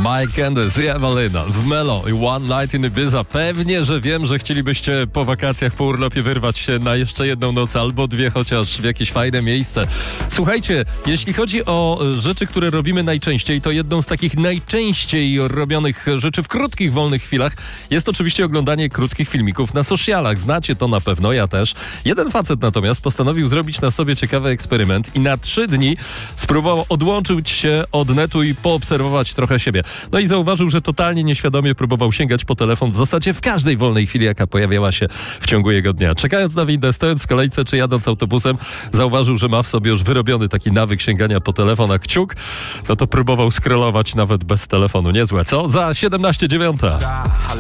Mike Candice i Ewelina w Melo i One Night in Ibiza. Pewnie, że wiem, że chcielibyście po wakacjach, po urlopie wyrwać się na jeszcze jedną noc albo dwie, chociaż w jakieś fajne miejsce. Słuchajcie, jeśli chodzi o rzeczy, które robimy najczęściej, to jedną z takich najczęściej robionych rzeczy w krótkich, wolnych chwilach jest oczywiście oglądanie krótkich filmików na socialach. Znacie to na pewno, ja też. Jeden facet natomiast postanowił zrobić na sobie ciekawy eksperyment i na 3 dni spróbował odłączyć się od netu i poobserwować trochę siebie. No i zauważył, że totalnie nieświadomie próbował sięgać po telefon w zasadzie w każdej wolnej chwili, jaka pojawiała się w ciągu jego dnia. Czekając na windę, stojąc w kolejce czy jadąc autobusem, zauważył, że ma w sobie już wyrobiony taki nawyk sięgania po telefon, a kciuk, no to próbował scrollować nawet bez telefonu. Niezłe, co? Za 17:09.